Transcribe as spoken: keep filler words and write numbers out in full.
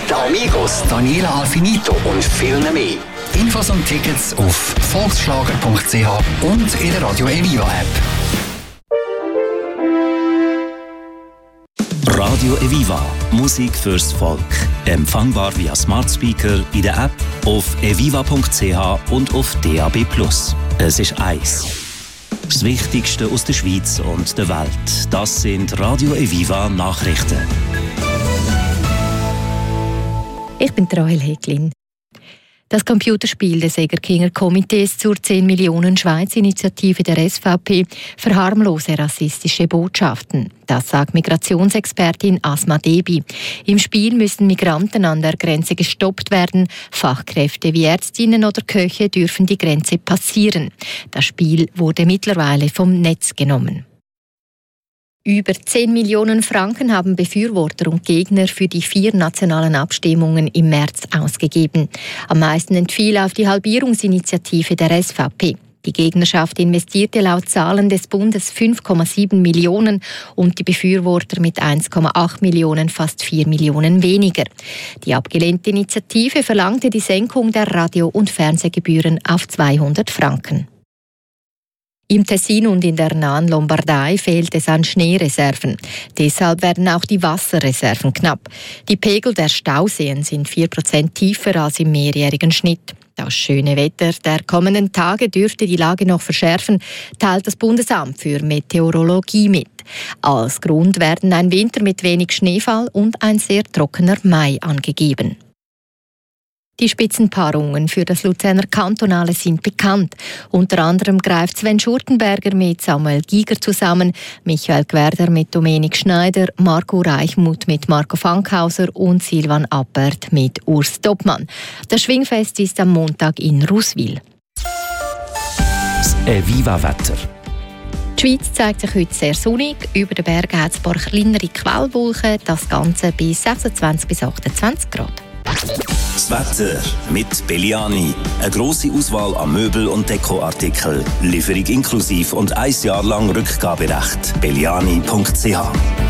Die Amigos, Daniela Alfinito und viel mehr. Infos und Tickets auf volksschlager punkt c h und in der Radio Eviva App. Radio Eviva. Musik fürs Volk. Empfangbar via Smart Speaker, in der App, auf eviva punkt c h und auf D A B plus. Es ist eins. Das Wichtigste aus der Schweiz und der Welt. Das sind Radio Eviva Nachrichten. Ich bin Rahel Heglin. Das Computerspiel des Egerkinger Komitees zur zehn Millionen Schweiz-Initiative der S V P verharmlose rassistische Botschaften. Das sagt Migrationsexpertin Asma Debi. Im Spiel müssen Migranten an der Grenze gestoppt werden. Fachkräfte wie Ärztinnen oder Köche dürfen die Grenze passieren. Das Spiel wurde mittlerweile vom Netz genommen. Über zehn Millionen Franken haben Befürworter und Gegner für die vier nationalen Abstimmungen im März ausgegeben. Am meisten entfiel auf die Halbierungsinitiative der S V P. Die Gegnerschaft investierte laut Zahlen des Bundes fünf Komma sieben Millionen und die Befürworter mit eins Komma acht Millionen fast vier Millionen weniger. Die abgelehnte Initiative verlangte die Senkung der Radio- und Fernsehgebühren auf zweihundert Franken. Im Tessin und in der nahen Lombardei fehlt es an Schneereserven. Deshalb werden auch die Wasserreserven knapp. Die Pegel der Stauseen sind vier Prozent tiefer als im mehrjährigen Schnitt. Das schöne Wetter der kommenden Tage dürfte die Lage noch verschärfen, teilt das Bundesamt für Meteorologie mit. Als Grund werden ein Winter mit wenig Schneefall und ein sehr trockener Mai angegeben. Die Spitzenpaarungen für das Luzerner Kantonale sind bekannt. Unter anderem greift Sven Schurtenberger mit Samuel Giger zusammen, Michael Gwerder mit Dominik Schneider, Marco Reichmuth mit Marco Fankhauser und Silvan Appert mit Urs Doppmann. Das Schwingfest ist am Montag in Ruswil. Das Eviva-Wetter. Die Schweiz zeigt sich heute sehr sonnig. Über den Bergen hat es ein paar kleinere Quellwolken. Das Ganze bei sechsundzwanzig bis achtundzwanzig Grad. Das Wetter mit Belliani. Eine grosse Auswahl an Möbel- und Dekoartikeln. Lieferung inklusive und ein Jahr lang Rückgaberecht. belliani punkt c h